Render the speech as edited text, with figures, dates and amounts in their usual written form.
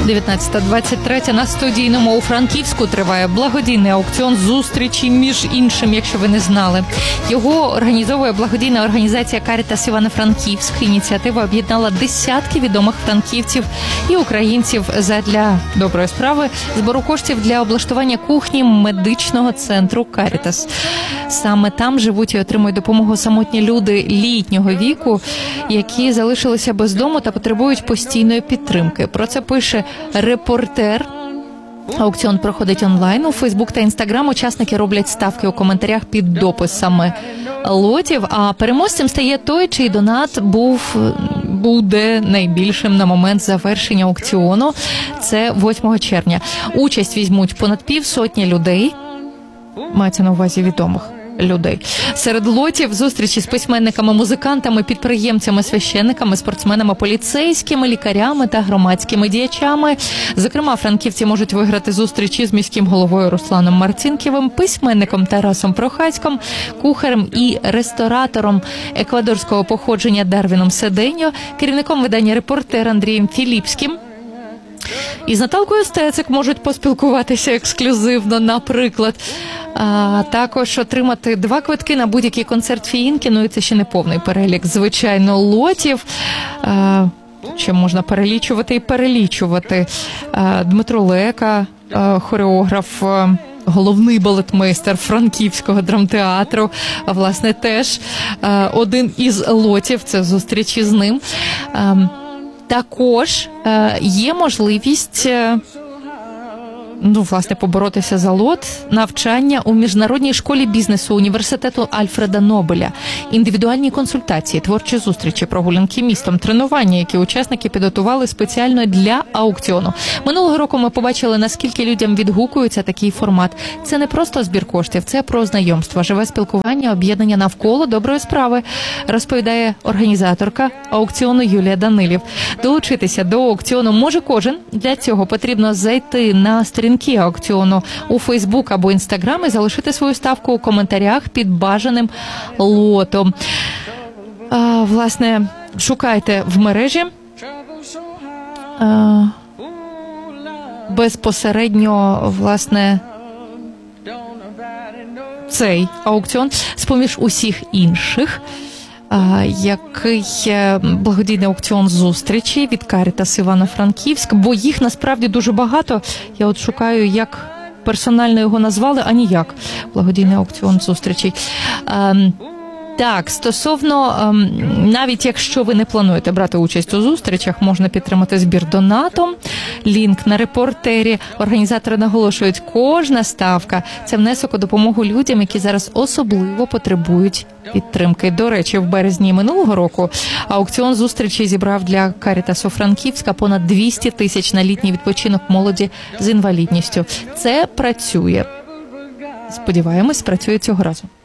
19:23 на студійному у Франківську триває благодійний аукціон зустрічі, між іншим, якщо ви не знали. Його організовує благодійна організація «Карітас Івано-Франківськ». Ініціатива об'єднала десятки відомих франківців і українців задля доброї справи збору коштів для облаштування кухні медичного центру «Карітас». Саме там живуть і отримують допомогу самотні люди літнього віку, які залишилися без дому та потребують постійної підтримки. Про це пише «Репортер». Аукціон проходить онлайн. У Фейсбук та Інстаграм учасники роблять ставки у коментарях під дописами лотів, а переможцем стає той, чий донат буде найбільшим на момент завершення аукціону. Це 8 червня. Участь візьмуть понад півсотні людей, мається на увазі відомих людей. Серед лотів зустрічі з письменниками, музикантами, підприємцями, священниками, спортсменами, поліцейськими, лікарями та громадськими діячами. Зокрема, франківці можуть виграти зустрічі з міським головою Русланом Марцинківим, письменником Тарасом Прохацьким, кухарем і ресторатором еквадорського походження Дарвіном Седеньо, керівником видання «Репортер» Андрієм Філіпським. І з Наталкою Стецик можуть поспілкуватися ексклюзивно, наприклад. А також отримати 2 квитки на будь-який концерт Фіїнки. Ну і це ще не повний перелік, звичайно, лотів. Ще можна перелічувати і перелічувати. Дмитро Лека, хореограф, головний балетмейстер Франківського драмтеатру, власне, теж один із лотів, це зустрічі з ним. Також є можливість, власне, поборотися за лот, навчання у Міжнародній школі бізнесу університету Альфреда Нобеля, індивідуальні консультації, творчі зустрічі, прогулянки містом, тренування, які учасники підготували спеціально для аукціону. Минулого року ми побачили, наскільки людям відгукується такий формат. Це не просто збір коштів, це про знайомство, живе спілкування, об'єднання навколо доброї справи, розповідає організаторка аукціону Юлія Данилів. Долучитися до аукціону може кожен. Для цього потрібно зайти на сторінки аукціону у Фейсбук або Інстаграм і залишити свою ставку у коментарях під бажаним лотом. Власне, шукайте в мережі безпосередньо, власне, цей аукціон з-поміж усіх інших, який благодійний аукціон зустрічі від «Карітас Івано-Франківськ», бо їх насправді дуже багато. Я от шукаю, як персонально його назвали, а ніяк. Благодійний аукціон зустрічей. Так, стосовно, навіть якщо ви не плануєте брати участь у зустрічах, можна підтримати збір донатом. Лінк на репортері. Організатори наголошують, кожна ставка – це внесок у допомогу людям, які зараз особливо потребують підтримки. До речі, в березні минулого року аукціон зустрічі зібрав для «Карітасу Франківська» понад 200 тисяч на літній відпочинок молоді з інвалідністю. Це працює. Сподіваємось, працює цього разу.